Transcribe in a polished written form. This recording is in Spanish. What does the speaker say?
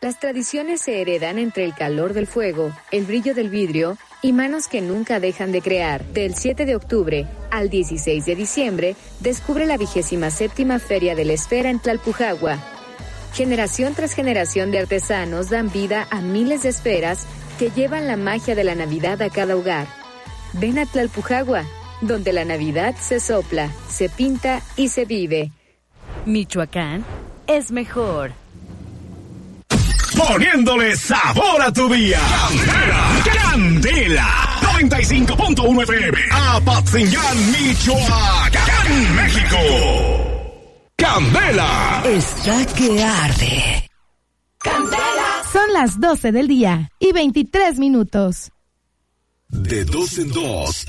Las tradiciones se heredan entre el calor del fuego, el brillo del vidrio y manos que nunca dejan de crear. Del 7 de octubre al 16 de diciembre, descubre la 27ª Feria de la Esfera en Tlalpujagua. Generación tras generación de artesanos dan vida a miles de esferas que llevan la magia de la Navidad a cada hogar. Ven a Tlalpujagua, donde la Navidad se sopla, se pinta y se vive. Michoacán es mejor. Poniéndole sabor a tu día. Candela 95.1 FM. Apatzingán, Michoacán, México. Candela Está que arde. Candela. Son las 12 del día y 23 minutos. De dos en dos.